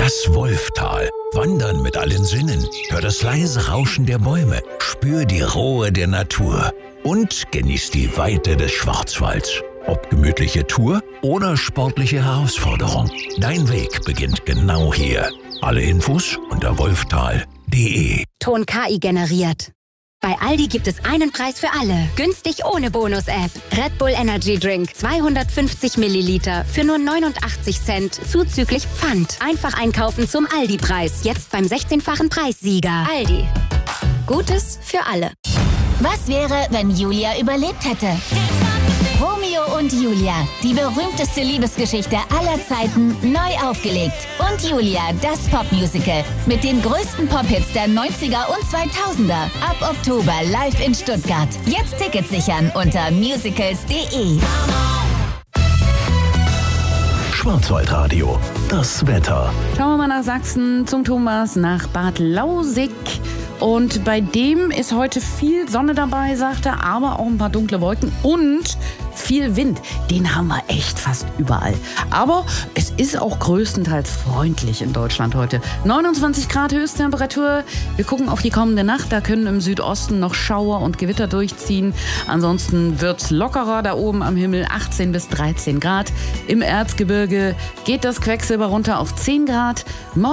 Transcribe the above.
Das Wolftal. Wandern mit allen Sinnen. Hör das leise Rauschen der Bäume. Spür die Ruhe der Natur. Und genieß die Weite des Schwarzwalds. Ob gemütliche Tour oder sportliche Herausforderung. Dein Weg beginnt genau hier. Alle Infos unter wolftal.de. Ton KI generiert. Bei Aldi gibt es einen Preis für alle. Günstig ohne Bonus-App. Red Bull Energy Drink 250 Milliliter für nur 89 Cent zuzüglich Pfand. Einfach einkaufen zum Aldi-Preis. Jetzt beim 16-fachen Preissieger. Aldi. Gutes für alle. Was wäre, wenn Julia überlebt hätte? Romeo und Julia, die berühmteste Liebesgeschichte aller Zeiten, neu aufgelegt. Und Julia, das Popmusical mit den größten Pop-Hits der 90er und 2000er. Ab Oktober live in Stuttgart. Jetzt Tickets sichern unter musicals.de. Schwarzwaldradio, das Wetter. Schauen wir mal nach Sachsen zum Thomas, nach Bad Lausick. Und bei dem ist heute viel Sonne dabei, sagt er, aber auch ein paar dunkle Wolken und viel Wind. Den haben wir echt fast überall. Aber es ist auch größtenteils freundlich in Deutschland heute. 29 Grad Höchsttemperatur. Wir gucken auf die kommende Nacht. Da können im Südosten noch Schauer und Gewitter durchziehen. Ansonsten wird's lockerer da oben am Himmel. 18 bis 13 Grad. Im Erzgebirge geht das Quecksilber runter auf 10 Grad.